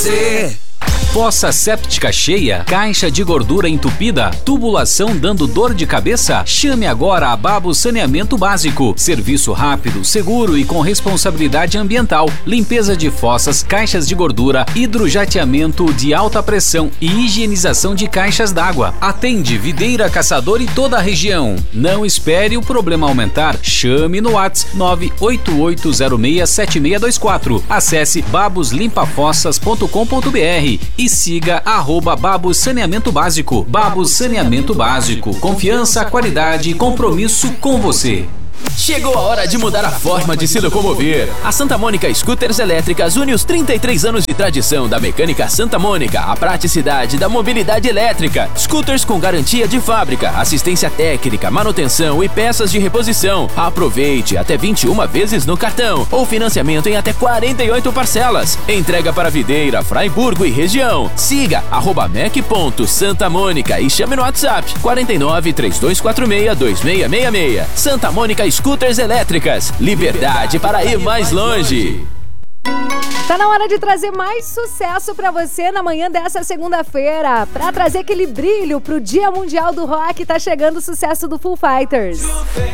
Fossa séptica cheia, caixa de gordura entupida, tubulação dando dor de cabeça? Chame agora a Babos Saneamento Básico. Serviço rápido, seguro e com responsabilidade ambiental. Limpeza de fossas, caixas de gordura, hidrojateamento de alta pressão e higienização de caixas d'água. Atende Videira, Caçador e toda a região. Não espere o problema aumentar. Chame no WhatsApp 988067624. Acesse baboslimpafossas.com.br e siga @Babos Saneamento Básico. Babos Saneamento Básico. Confiança, qualidade e compromisso com você. Chegou a hora de mudar a forma de se locomover. A Santa Mônica Scooters Elétricas une os 33 anos de tradição da mecânica Santa Mônica, a praticidade da mobilidade elétrica. Scooters com garantia de fábrica, assistência técnica, manutenção e peças de reposição. Aproveite até 21 vezes no cartão ou financiamento em até 48 parcelas. Entrega para Videira, Fraiburgo e região. Siga @mec.santamônica e chame no WhatsApp 49 3246 2666. Santa Mônica Scooters Elétricas, liberdade para ir mais longe. Tá na hora de trazer mais sucesso pra você na manhã dessa segunda-feira. Pra trazer aquele brilho pro Dia Mundial do Rock, tá chegando o sucesso do Foo Fighters.